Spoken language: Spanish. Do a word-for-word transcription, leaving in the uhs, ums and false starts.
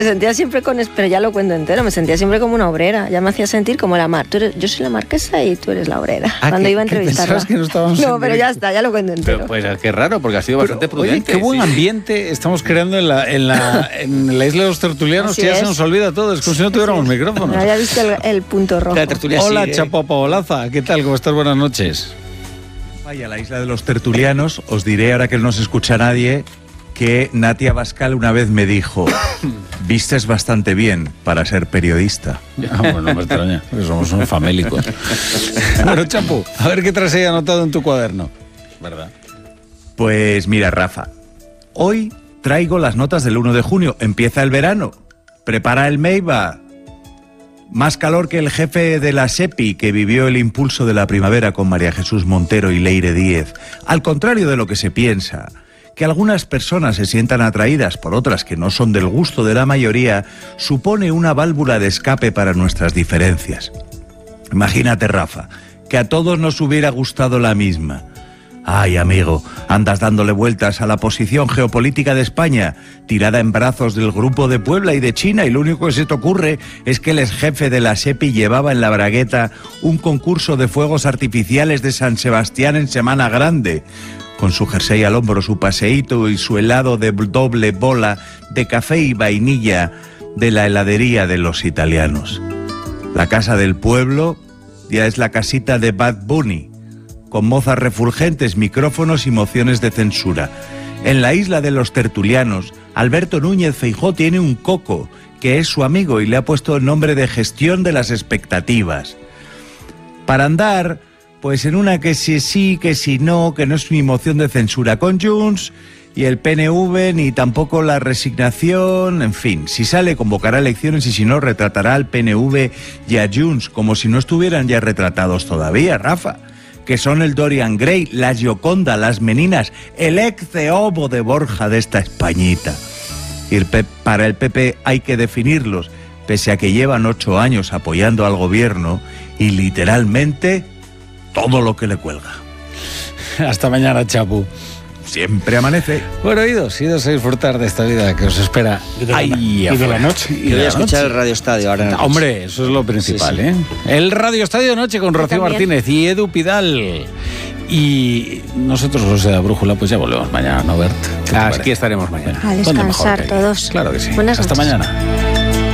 Me sentía siempre con... Pero ya lo cuento entero, me sentía siempre como una obrera. Ya me hacía sentir como la mar. Tú eres, yo soy la marquesa y tú eres la obrera. Ah, cuando que, iba a entrevistarla. Que no, estábamos no pero ya está, ya lo cuento entero. Pero pues qué raro, porque ha sido pero, bastante prudente. Oye, qué buen sí. ambiente estamos creando en la, en la, en la isla de los tertulianos, Así que ya es. se nos olvida todo. Es como si no tuviéramos micrófonos. No había visto el, el punto rojo. La tertulia Hola, sigue. Chapo Paolaza. ¿Qué tal? ¿Cómo estás? Buenas noches. Vaya, la isla de los tertulianos, os diré, ahora que no se escucha nadie, que Natia Bascal una vez me dijo: vistes bastante bien para ser periodista. Ah, bueno, no me extraña, porque somos unos famélicos. Bueno, Chapo, a ver qué traes ahí anotado en tu cuaderno. ¿Verdad? Pues mira, Rafa, hoy traigo las notas del uno de junio. Empieza el verano. Prepara el Meiba. Más calor que el jefe de la SEPI, que vivió el impulso de la primavera con María Jesús Montero y Leire Díez. Al contrario de lo que se piensa, que algunas personas se sientan atraídas por otras que no son del gusto de la mayoría, supone una válvula de escape para nuestras diferencias. Imagínate, Rafa, que a todos nos hubiera gustado la misma. Ay, amigo, andas dándole vueltas a la posición geopolítica de España, tirada en brazos del Grupo de Puebla y de China, y lo único que se te ocurre es que el exjefe de la SEPI llevaba en la bragueta un concurso de fuegos artificiales de San Sebastián en Semana Grande, con su jersey al hombro, su paseíto y su helado de doble bola de café y vainilla de la heladería de los italianos. La casa del pueblo ya es la casita de Bad Bunny, con mozas refulgentes, micrófonos y mociones de censura. En la isla de los tertulianos, Alberto Núñez Feijóo tiene un coco, que es su amigo, y le ha puesto el nombre de gestión de las expectativas. Para andar, pues en una que si sí, que si no, que no es mi moción de censura con Junts, y el P N V, ni tampoco la resignación, en fin, si sale convocará elecciones y si no retratará al P N V y a Junts, como si no estuvieran ya retratados todavía, Rafa, que son el Dorian Gray, la Gioconda, las Meninas, el Ecce Homo de Borja de esta Españita. Y el P- para el P P hay que definirlos, pese a que llevan ocho años apoyando al gobierno y literalmente todo lo que le cuelga. Hasta mañana, Chapu. Siempre amanece. Bueno, idos, idos a disfrutar de esta vida que os espera ahí y de la afuera. noche. Y Y de voy a la escuchar noche. el Radio Estadio ahora. en la noche. Hombre, eso es lo principal, Sí, sí. ¿eh? El Radio Estadio de Noche con Rocío también. Martínez y Edu Pidal. Y nosotros, los de la Brújula, pues ya volvemos mañana, ¿no, Bert? ¿Qué te Aquí parece? estaremos mañana. A ¿Dónde mejor descansar que aquí? todos. Claro que sí. Buenas Hasta noches. mañana.